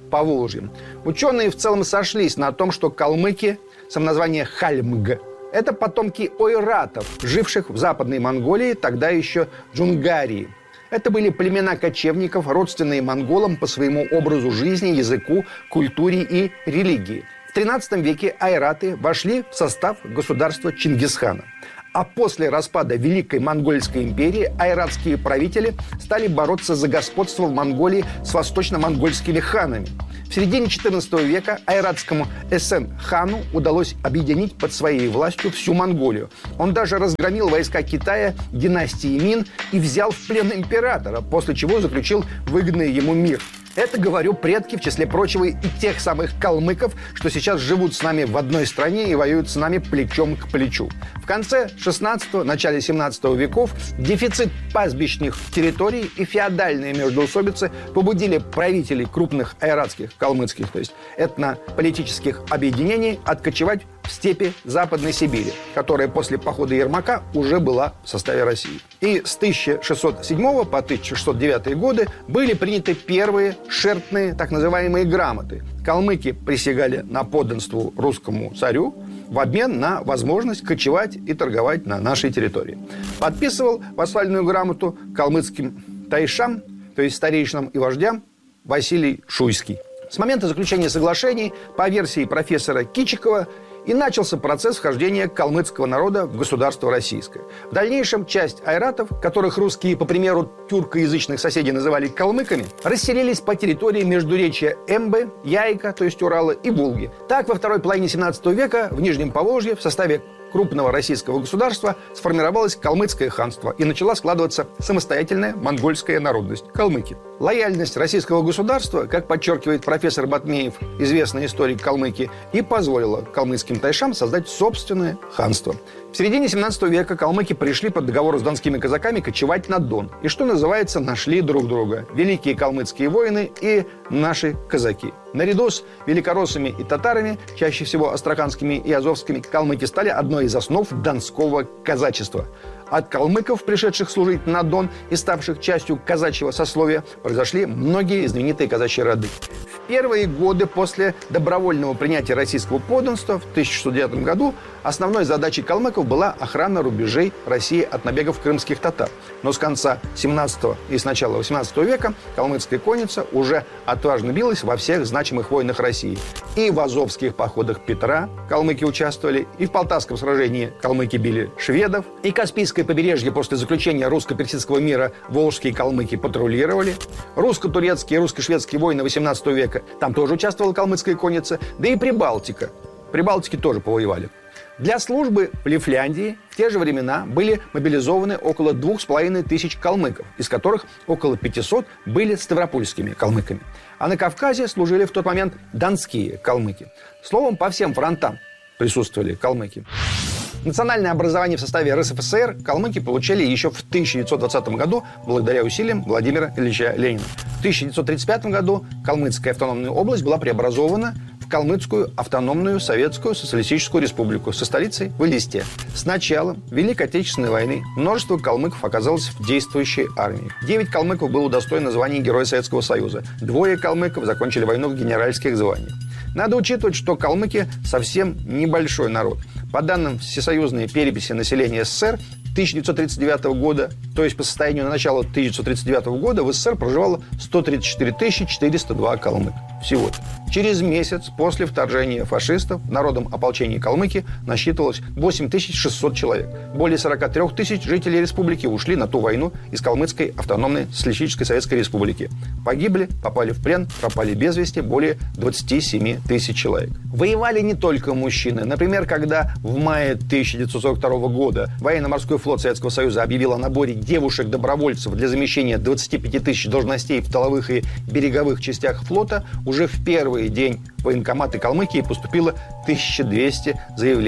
Поволжьем. Ученые в целом сошлись на том, что калмыки, самоназвание Хальмг, это потомки ойратов, живших в Западной Монголии, тогда еще Джунгарии. Это были племена кочевников, родственные монголам по своему образу жизни, языку, культуре и религии. В тринадцатом веке айраты вошли в состав государства Чингисхана. А после распада Великой Монгольской империи айратские правители стали бороться за господство в Монголии с восточно-монгольскими ханами. В середине четырнадцатого века айратскому Эсен-хану удалось объединить под своей властью всю Монголию. Он даже разгромил войска Китая династии Мин и взял в плен императора, после чего заключил выгодный ему мир. Это, говорю, предки, в числе прочего, и тех самых калмыков, что сейчас живут с нами в одной стране и воюют с нами плечом к плечу. В конце шестнадцатого, начале семнадцатого веков дефицит пастбищных территорий и феодальные междоусобицы побудили правителей крупных айратских, калмыцких, то есть этнополитических объединений откочевать в степи Западной Сибири, которая после похода Ермака уже была в составе России. И с тысяча шестьсот седьмого по тысяча шестьсот девятый годы были приняты первые шертные, так называемые, грамоты. Калмыки присягали на подданство русскому царю в обмен на возможность кочевать и торговать на нашей территории. Подписывал вассальную грамоту калмыцким тайшам, то есть старейшинам и вождям, Василий Шуйский. С момента заключения соглашений, по версии профессора Кичикова, и начался процесс вхождения калмыцкого народа в государство российское. В дальнейшем часть айратов, которых русские, по примеру тюркоязычных соседей, называли калмыками, расселились по территории междуречья Эмбы, Яйка, то есть Урала, и Волги. Так, во второй половине семнадцатого века в Нижнем Поволжье в составе крупного российского государства сформировалось калмыцкое ханство и начала складываться самостоятельная монгольская народность – калмыки. Лояльность российского государства, как подчеркивает профессор Батмеев, известный историк Калмыкии, и позволила калмыцким тайшам создать собственное ханство. В середине семнадцатого века калмыки пришли под договор с донскими казаками кочевать на Дон. И, что называется, нашли друг друга. Великие калмыцкие воины и наши казаки. Наряду с великороссами и татарами, чаще всего астраханскими и азовскими, калмыки стали одной из основ донского казачества. От калмыков, пришедших служить на Дон и ставших частью казачьего сословия, произошли многие знаменитые казачьи роды. В первые годы после добровольного принятия российского подданства в тысяча шестьсот девятом году основной задачей калмыков была охрана рубежей России от набегов крымских татар. Но с конца семнадцатого и с начала восемнадцатого века калмыцкая конница уже отважно билась во всех значимых войнах России. И в азовских походах Петра калмыки участвовали, и в Полтавском сражении калмыки били шведов, и Каспийское побережье после заключения русско-персидского мира волжские калмыки патрулировали, русско-турецкие и русско-шведские войны восемнадцатого века, там тоже участвовала калмыцкая конница, да и Прибалтика. Прибалтики тоже повоевали. Для службы в Лифляндии в те же времена были мобилизованы около двух с половиной тысяч калмыков, из которых около пятисот были ставропольскими калмыками. А на Кавказе служили в тот момент донские калмыки. Словом, по всем фронтам присутствовали калмыки. Национальное образование в составе эр эс эф эс эр калмыки получили еще в тысяча девятьсот двадцатом году благодаря усилиям Владимира Ильича Ленина. В тысяча девятьсот тридцать пятом году Калмыцкая автономная область была преобразована в Калмыцкую автономную советскую социалистическую республику со столицей в Элисте. С началом Великой Отечественной войны множество калмыков оказалось в действующей армии. Девять калмыков было удостоено звания Героя Советского Союза. Двое калмыков закончили войну в генеральских званиях. Надо учитывать, что калмыки совсем небольшой народ. По данным Всесоюзной переписи населения эс эс эс эр тысяча девятьсот тридцать девятого года, то есть по состоянию на начало тысяча девятьсот тридцать девятого года, в эс эс эс эр проживало сто тридцать четыре тысячи четыреста два калмыка. Всего-то. Через месяц после вторжения фашистов в народном ополчении Калмыкии насчитывалось восемь тысяч шестьсот человек. Более сорок три тысяч жителей республики ушли на ту войну из Калмыцкой автономной социалистической советской республики. Погибли, попали в плен, пропали без вести более двадцать семь тысяч человек. Воевали не только мужчины. Например, когда в мае тысяча девятьсот сорок второго года военно-морской флот Советского Союза объявил о наборе девушек-добровольцев для замещения двадцати пяти тысяч должностей в тыловых и береговых частях флота, уже в первый день в военкоматы Калмыкии поступило тысяча двести заявлений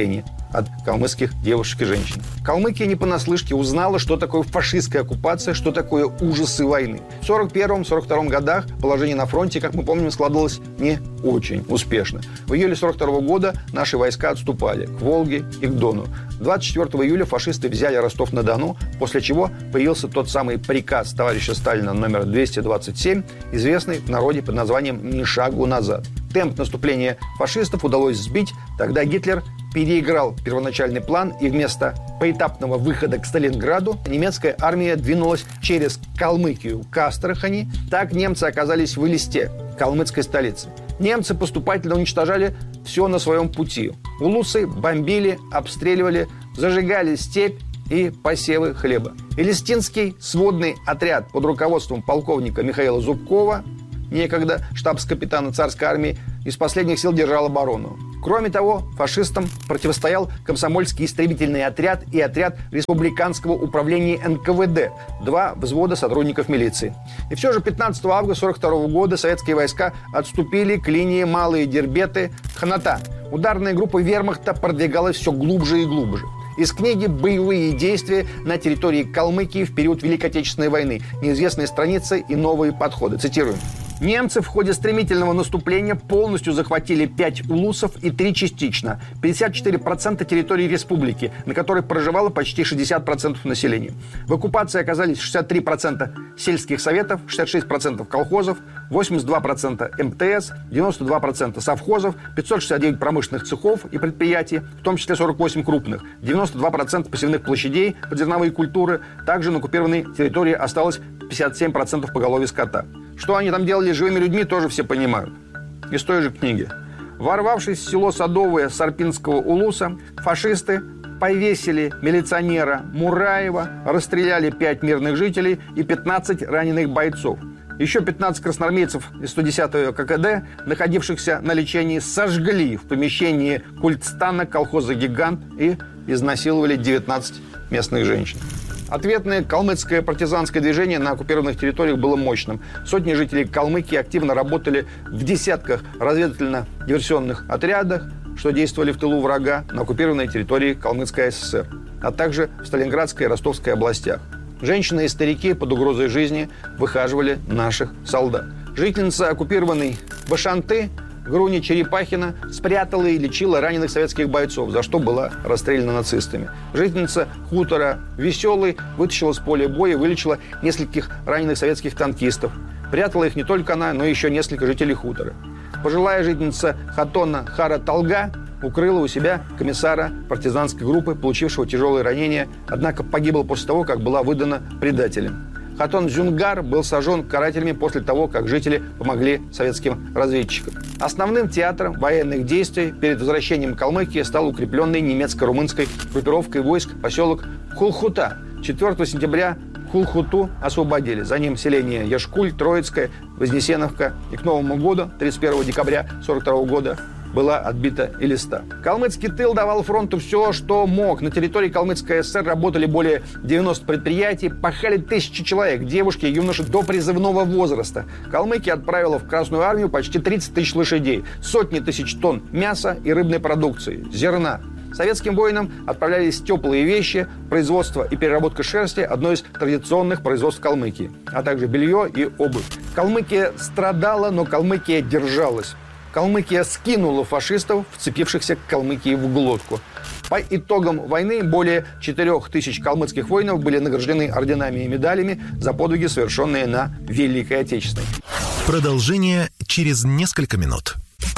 от калмыцких девушек и женщин. Калмыкия не понаслышке узнала, что такое фашистская оккупация, что такое ужасы войны. В сорок первом — сорок втором годах положение на фронте, как мы помним, складывалось не очень успешно. В июле сорок второго года наши войска отступали к Волге и к Дону. двадцать четвёртого июля фашисты взяли Ростов-на-Дону, после чего появился тот самый приказ товарища Сталина номер двести двадцать семь, известный в народе под названием «Ни шагу назад». Темп наступления фашистов удалось сбить, тогда Гитлер переиграл первоначальный план, и вместо поэтапного выхода к Сталинграду немецкая армия двинулась через Калмыкию к Астрахани. Так немцы оказались в Элисте, калмыцкой столице. Немцы поступательно уничтожали все на своем пути. Улусы бомбили, обстреливали, зажигали степь и посевы хлеба. Элистинский сводный отряд под руководством полковника Михаила Зубкова, некогда штабс-капитана царской армии, из последних сил держал оборону. Кроме того, фашистам противостоял комсомольский истребительный отряд и отряд республиканского управления эн ка вэ дэ, два взвода сотрудников милиции. И все же пятнадцатого августа сорок второго года советские войска отступили к линии Малые Дербеты-Ханата. Ударная группа вермахта продвигалась все глубже и глубже. Из книги «Боевые действия на территории Калмыкии в период Великой Отечественной войны. Неизвестные страницы и новые подходы». Цитируем. Немцы в ходе стремительного наступления полностью захватили пять улусов и три частично. пятьдесят четыре процента территории республики, на которой проживало почти шестьдесят процентов населения. В оккупации оказались шестьдесят три процента сельских советов, шестьдесят шесть процентов колхозов, восемьдесят два процента эм тэ эс, девяносто два процента совхозов, пятьсот шестьдесят девять промышленных цехов и предприятий, в том числе сорок восемь крупных, девяносто два процента посевных площадей под зерновые культуры. Также на оккупированной территории осталось пятьдесят семь процентов поголовья скота. Что они там делали с живыми людьми, тоже все понимают. Из той же книги. Ворвавшись в село Садовое Сарпинского улуса, фашисты повесили милиционера Мураева, расстреляли пять мирных жителей и пятнадцать раненых бойцов. Еще пятнадцать красноармейцев из сто десятого ка ка дэ, находившихся на лечении, сожгли в помещении культстана колхоза «Гигант» и изнасиловали девятнадцать местных женщин. Ответное калмыцкое партизанское движение на оккупированных территориях было мощным. Сотни жителей Калмыкии активно работали в десятках разведывательно-диверсионных отрядах, что действовали в тылу врага на оккупированной территории Калмыцкой эс эс эс эр, а также в Сталинградской и Ростовской областях. Женщины и старики под угрозой жизни выхаживали наших солдат. Жительница оккупированной Башанты Груни Черепахина спрятала и лечила раненых советских бойцов, за что была расстреляна нацистами. Жительница хутора Веселый вытащила с поля боя и вылечила нескольких раненых советских танкистов. Прятала их не только она, но и еще несколько жителей хутора. Пожилая жительница Хатона Хара Талга укрыла у себя комиссара партизанской группы, получившего тяжелые ранения, однако погибла после того, как была выдана предателем. Хатон Зюнгар был сожжен карателями после того, как жители помогли советским разведчикам. Основным театром военных действий перед возвращением Калмыкии стал укрепленный немецко-румынской группировкой войск поселок Хулхута. четвёртого сентября Хулхуту освободили. За ним селения Яшкуль, Троицкая, Вознесеновка. И к Новому году, тридцать первого декабря сорок второго года, была отбита Элиста. Калмыцкий тыл давал фронту все, что мог. На территории Калмыцкой эс эс эс эр работали более девяноста предприятий, пахали тысячи человек, девушки и юноши до призывного возраста. Калмыкия отправила в Красную армию почти тридцать тысяч лошадей, сотни тысяч тонн мяса и рыбной продукции, зерна. Советским воинам отправлялись теплые вещи, производство и переработка шерсти – одно из традиционных производств Калмыкии, а также белье и обувь. Калмыкия страдала, но Калмыкия держалась. Калмыкия скинула фашистов, вцепившихся к Калмыкии в глотку. По итогам войны более четырех тысяч калмыцких воинов были награждены орденами и медалями за подвиги, совершенные на Великой Отечественной.
Продолжение через несколько минут.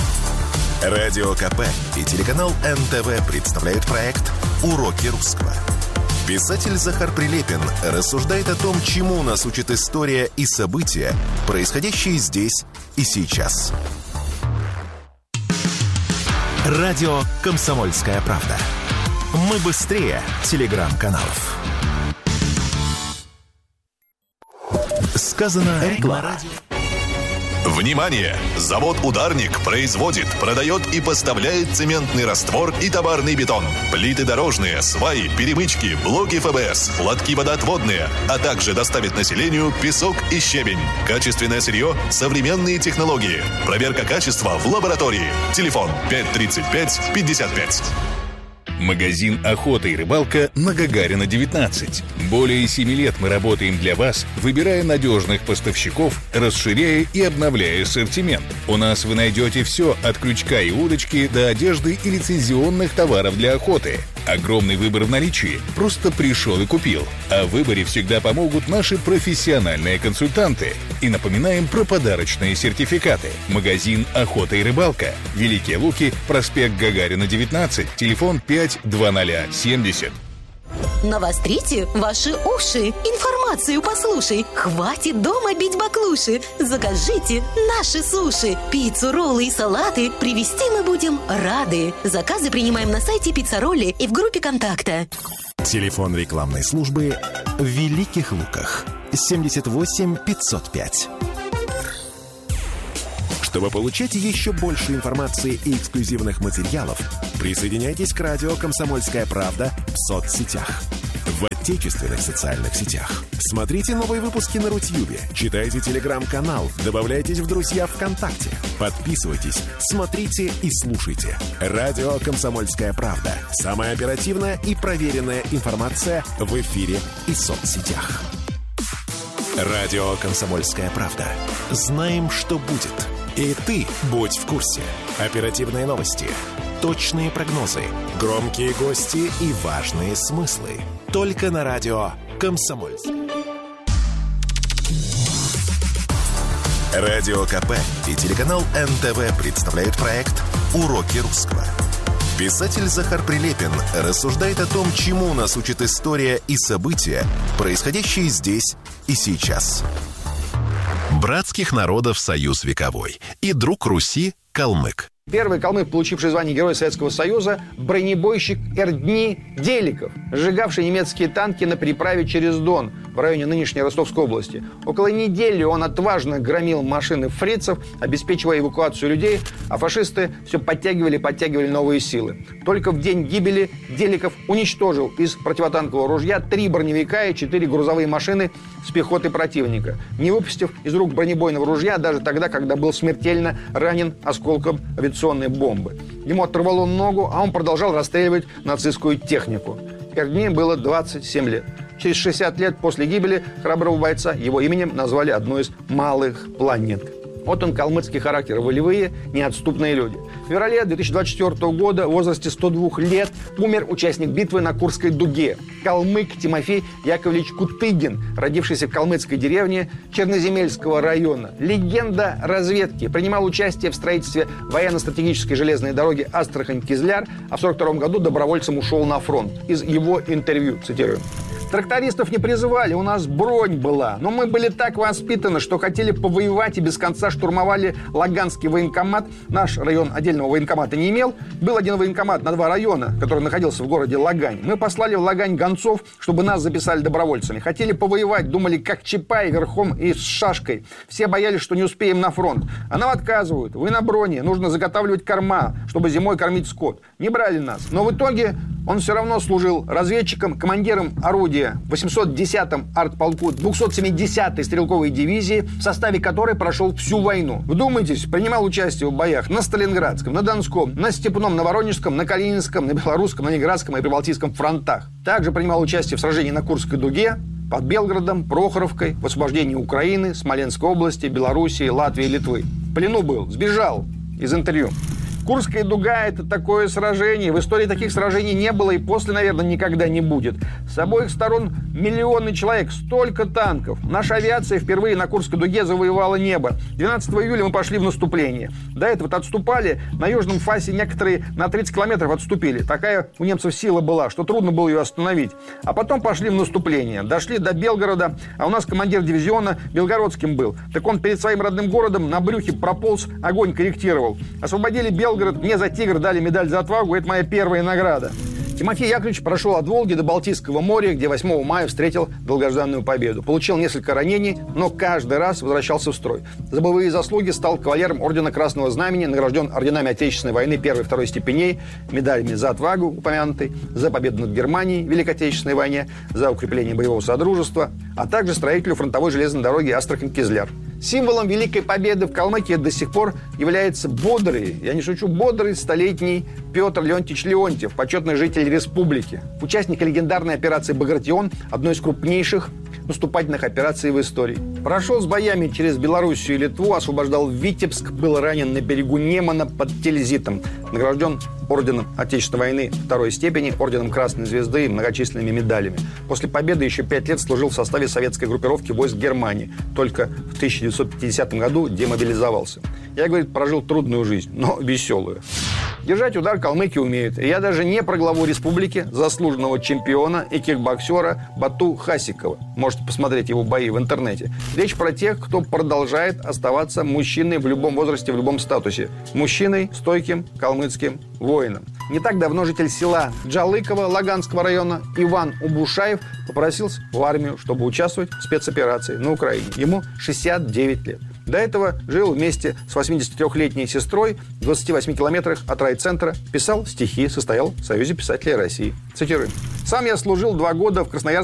Радио ка пэ и телеканал эн тэ вэ представляют проект «Уроки русского». Писатель Захар Прилепин рассуждает о том, чему нас учит история и события, происходящие здесь и сейчас. Радио «Комсомольская правда». Мы быстрее телеграм-каналов. Сказано реклама.
Внимание! Завод «Ударник» производит, продает и поставляет цементный раствор и товарный бетон, плиты дорожные, сваи, перемычки, блоки эф бэ эс, лотки водоотводные, а также доставит населению песок и щебень. Качественное сырье, современные технологии. Проверка качества в лаборатории. Телефон пять тридцать пять пятьдесят пять.
Магазин «Охота и рыбалка» на Гагарина, девятнадцать. Более семи лет мы работаем для вас, выбирая надежных поставщиков, расширяя и обновляя ассортимент. У нас вы найдете все от крючка и удочки до одежды и лицензионных товаров для охоты. Огромный выбор в наличии. Просто пришел и купил. О выборе всегда помогут наши профессиональные консультанты. И напоминаем про подарочные сертификаты. Магазин «Охота и рыбалка». Великие Луки, проспект Гагарина, девятнадцать, телефон пять два ноль семьдесят.
Навострите ваши уши. Информацию послушай. Хватит дома бить баклуши. Закажите наши суши. Пиццу, роллы и салаты привезти мы будем рады. Заказы принимаем на сайте Пиццаролли и в группе контакта.
Телефон рекламной службы в Великих Луках. семьдесят восемь пятьсот пять. Чтобы получать еще больше информации и эксклюзивных материалов, присоединяйтесь к радио «Комсомольская правда» в соцсетях. В отечественных социальных сетях. Смотрите новые выпуски на Рутьюбе, читайте телеграм-канал, добавляйтесь в друзья ВКонтакте, подписывайтесь, смотрите и слушайте. Радио «Комсомольская правда». Самая оперативная и проверенная информация в эфире и соцсетях. Радио «Комсомольская правда». Знаем, что будет. И ты будь в курсе. Оперативные новости, точные прогнозы, громкие гости и важные смыслы. Только на радио «Комсомольск». Радио КП и телеканал эн тэ вэ представляют проект «Уроки русского». Писатель Захар Прилепин рассуждает о том, чему нас учит история и события, происходящие здесь и сейчас. Братских народов союз вековой и друг Руси калмык.
Первый калмык, получивший звание Героя Советского Союза, бронебойщик Эрдни Деликов, сжигавший немецкие танки на переправе через Дон в районе нынешней Ростовской области. Около недели он отважно громил машины фрицев, обеспечивая эвакуацию людей, а фашисты все подтягивали и подтягивали новые силы. Только в день гибели Деликов уничтожил из противотанкового ружья три броневика и четыре грузовые машины с пехотой противника, не выпустив из рук бронебойного ружья даже тогда, когда был смертельно ранен осколком авиационной бомбы. Ему оторвало ногу, а он продолжал расстреливать нацистскую технику. Эрдни было двадцать семь лет. Через шестьдесят лет после гибели храброго бойца его именем назвали одну из малых планет. Вот он, калмыцкий характер, волевые, неотступные люди. В феврале две тысячи двадцать четвёртого года в возрасте ста двух лет умер участник битвы на Курской дуге. Калмык Тимофей Яковлевич Кутыгин, родившийся в калмыцкой деревне Черноземельского района. Легенда разведки. Принимал участие в строительстве военно-стратегической железной дороги Астрахань-Кизляр, а в сорок втором году добровольцем ушел на фронт. Из его интервью, цитирую. Трактористов не призывали, у нас бронь была. Но мы были так воспитаны, что хотели повоевать и без конца штурмовали Лаганский военкомат. Наш район отдельного военкомата не имел. Был один военкомат на два района, который находился в городе Лагань. Мы послали в Лагань гонцов, чтобы нас записали добровольцами. Хотели повоевать, думали, как Чапай, верхом и с шашкой. Все боялись, что не успеем на фронт. А нам отказывают. Вы на броне, нужно заготавливать корма, чтобы зимой кормить скот. Не брали нас. Но в итоге он все равно служил разведчиком, командиром орудия в восемьсот десятом артполку двухсот семидесятой стрелковой дивизии, в составе которой прошел всю войну. Вдумайтесь, принимал участие в боях на Сталинградском, на Донском, на Степном, на Воронежском, на Калининском, на Белорусском, на Ленинградском и Прибалтийском фронтах. Также принимал участие в сражении на Курской дуге, под Белгородом, Прохоровкой, в освобождении Украины, Смоленской области, Белоруссии, Латвии и Литвы. В плену был, сбежал из интервью. Курская дуга – это такое сражение. В истории таких сражений не было и после, наверное, никогда не будет. С обоих сторон миллионный человек, столько танков. Наша авиация впервые на Курской дуге завоевала небо. двенадцатого июля мы пошли в наступление. До этого отступали. На южном фасе некоторые на тридцать километров отступили. Такая у немцев сила была, что трудно было ее остановить. А потом пошли в наступление. Дошли до Белгорода, а у нас командир дивизиона белгородским был. Так он перед своим родным городом на брюхе прополз, огонь корректировал. Освободили Белгород. Мне за «Тигр» дали медаль за отвагу. Это моя первая награда. Тимофей Яковлевич прошел от Волги до Балтийского моря, где восьмого мая встретил долгожданную победу. Получил несколько ранений, но каждый раз возвращался в строй. За боевые заслуги стал кавалером Ордена Красного Знамени, награжден орденами Отечественной войны первой и второй степеней, медалями за отвагу, упомянутой, за победу над Германией в Великой Отечественной войне, за укрепление боевого содружества, а также строителю фронтовой железной дороги Астрахань-Кизляр. Символом Великой Победы в Калмыкии до сих пор является бодрый, я не шучу, бодрый столетний Петр Леонтьевич Леонтьев, почетный житель республики. Участник легендарной операции «Багратион», одной из крупнейших наступательных операций в истории. Прошел с боями через Белоруссию и Литву, освобождал Витебск, был ранен на берегу Немана под Тильзитом. Награжден орденом Отечественной войны второй степени, орденом Красной Звезды и многочисленными медалями. После победы еще пять лет служил в составе советской группировки войск Германии. Только в тысяча девятьсот пятидесятом году демобилизовался. Я, говорит, прожил трудную жизнь, но веселую. Держать удар калмыки умеют. И я даже не про главу республики, заслуженного чемпиона и кикбоксера Бату Хасикова. Можете посмотреть его бои в интернете. Речь про тех, кто продолжает оставаться мужчиной в любом возрасте, в любом статусе. Мужчиной, стойким, калмыцким воином. Не так давно житель села Джалыково Лаганского района Иван Убушаев попросился в армию, чтобы участвовать в спецоперации на Украине. Ему шестьдесят девять лет. До этого жил вместе с восьмидесятитрёхлетней сестрой в двадцати восьми километрах от райцентра, писал стихи, состоял в Союзе писателей России. Цитирую. «Сам я служил два года в Красноярском